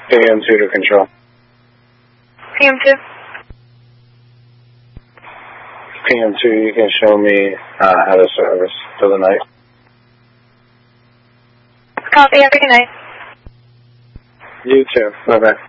PM2 to control. PM2. PM2, you can show me out of service for the night. Copy, have a good night. You too. Bye-bye.